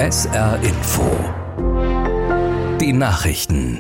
SR Info. Die Nachrichten.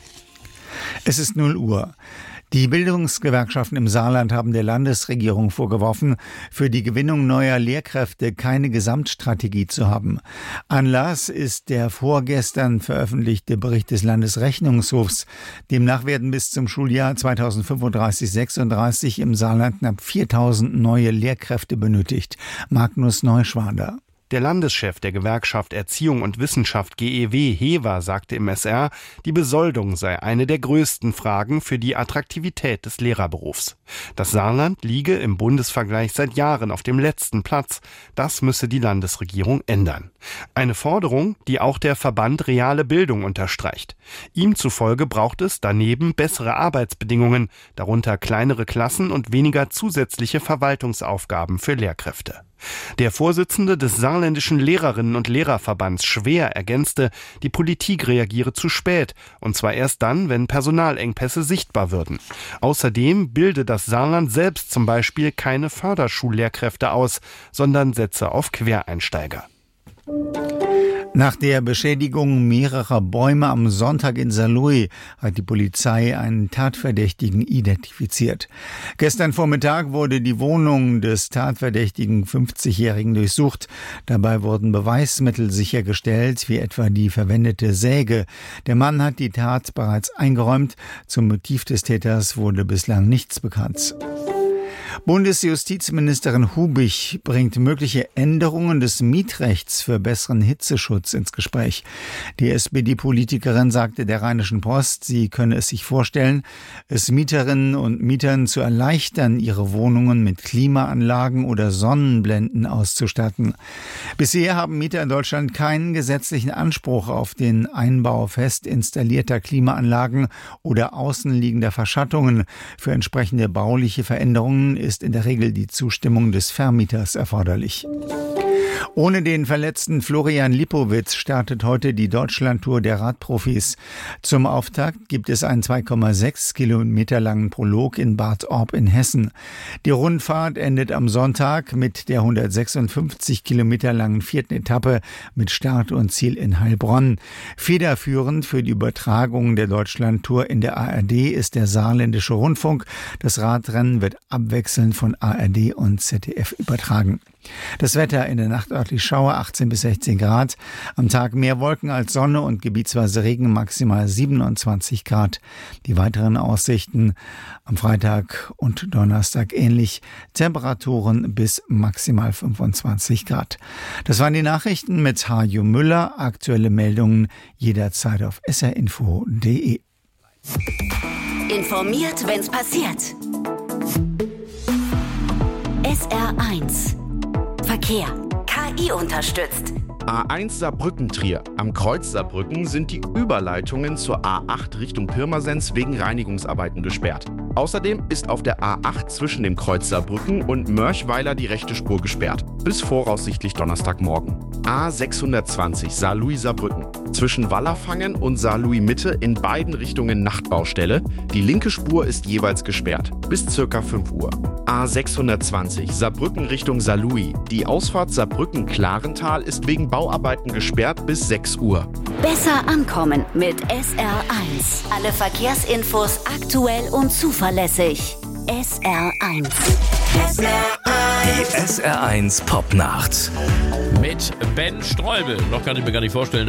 Es ist 0 Uhr. Die Bildungsgewerkschaften im Saarland haben der Landesregierung vorgeworfen, für die Gewinnung neuer Lehrkräfte keine Gesamtstrategie zu haben. Anlass ist der vorgestern veröffentlichte Bericht des Landesrechnungshofs. Demnach werden bis zum Schuljahr 2035/36 im Saarland knapp 4.000 neue Lehrkräfte benötigt. Magnus Neuschwander. Der Landeschef der Gewerkschaft Erziehung und Wissenschaft GEW, Hewer, sagte im SR, die Besoldung sei eine der größten Fragen für die Attraktivität des Lehrerberufs. Das Saarland liege im Bundesvergleich seit Jahren auf dem letzten Platz. Das müsse die Landesregierung ändern. Eine Forderung, die auch der Verband Reale Bildung unterstreicht. Ihm zufolge braucht es daneben bessere Arbeitsbedingungen, darunter kleinere Klassen und weniger zusätzliche Verwaltungsaufgaben für Lehrkräfte. Der Vorsitzende des Saarländischen Lehrerinnen- und Lehrerverbands Schwer ergänzte, die Politik reagiere zu spät, und zwar erst dann, wenn Personalengpässe sichtbar würden. Außerdem bilde das Saarland selbst zum Beispiel keine Förderschullehrkräfte aus, sondern setze auf Quereinsteiger. Nach der Beschädigung mehrerer Bäume am Sonntag in Saarlouis hat die Polizei einen Tatverdächtigen identifiziert. Gestern Vormittag wurde die Wohnung des tatverdächtigen 50-Jährigen durchsucht. Dabei wurden Beweismittel sichergestellt, wie etwa die verwendete Säge. Der Mann hat die Tat bereits eingeräumt. Zum Motiv des Täters wurde bislang nichts bekannt. Bundesjustizministerin Hubich bringt mögliche Änderungen des Mietrechts für besseren Hitzeschutz ins Gespräch. Die SPD-Politikerin sagte der Rheinischen Post, sie könne es sich vorstellen, es Mieterinnen und Mietern zu erleichtern, ihre Wohnungen mit Klimaanlagen oder Sonnenblenden auszustatten. Bisher haben Mieter in Deutschland keinen gesetzlichen Anspruch auf den Einbau fest installierter Klimaanlagen oder außenliegender Verschattungen. Für entsprechende bauliche Veränderungen ist in der Regel die Zustimmung des Vermieters erforderlich. Ohne den verletzten Florian Lipowitz startet heute die Deutschlandtour der Radprofis. Zum Auftakt gibt es einen 2,6 Kilometer langen Prolog in Bad Orb in Hessen. Die Rundfahrt endet am Sonntag mit der 156 Kilometer langen 4. Etappe mit Start und Ziel in Heilbronn. Federführend für die Übertragung der Deutschlandtour in der ARD ist der Saarländische Rundfunk. Das Radrennen wird abwechselnd von ARD und ZDF übertragen. Das Wetter: in der Nacht örtlich Schauer, 18 bis 16 Grad. Am Tag mehr Wolken als Sonne und gebietsweise Regen, maximal 27 Grad. Die weiteren Aussichten: am Freitag und Donnerstag ähnlich. Temperaturen bis maximal 25 Grad. Das waren die Nachrichten mit Hajo Müller. Aktuelle Meldungen jederzeit auf srinfo.de. Informiert, wenn's passiert. SR1 Verkehr. KI unterstützt. A1 Saarbrücken-Trier. Am Kreuz Saarbrücken sind die Überleitungen zur A8 Richtung Pirmasens wegen Reinigungsarbeiten gesperrt. Außerdem ist auf der A8 zwischen dem Kreuz Saarbrücken und Mörchweiler die rechte Spur gesperrt. Bis voraussichtlich Donnerstagmorgen. A620 Saarlouis-Saarbrücken. Zwischen Wallerfangen und Saarlouis-Mitte in beiden Richtungen Nachtbaustelle. Die linke Spur ist jeweils gesperrt. Bis ca. 5 Uhr. A620 Saarbrücken Richtung Saarlouis. Die Ausfahrt Saarbrücken-Klarental ist wegen Bauarbeiten gesperrt bis 6 Uhr. Besser ankommen mit SR1. Alle Verkehrsinfos aktuell und zuverlässig. SR1. Die SR1 Popnacht. Mit Ben Streubel. Noch kann ich mir gar nicht vorstellen,